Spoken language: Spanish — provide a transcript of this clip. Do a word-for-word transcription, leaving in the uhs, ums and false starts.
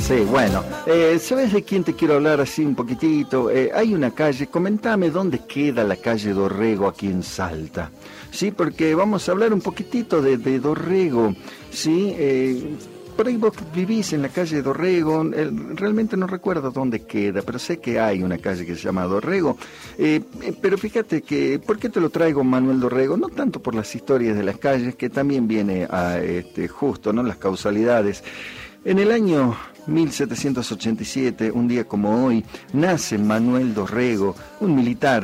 Sí, bueno, eh, ¿sabes de quién te quiero hablar así un poquitito? Eh, hay una calle, comentame dónde queda la calle Dorrego aquí en Salta, ¿sí? Porque vamos a hablar un poquitito de, de Dorrego, ¿sí? Eh, por ahí vos vivís en la calle Dorrego, eh, realmente no recuerdo dónde queda, pero sé que hay una calle que se llama Dorrego, eh, eh, pero fíjate que, ¿por qué te lo traigo Manuel Dorrego? No tanto por las historias de las calles, que también viene a, este, justo, ¿no? Las causalidades. En el año mil setecientos ochenta y siete, un día como hoy, nace Manuel Dorrego, un militar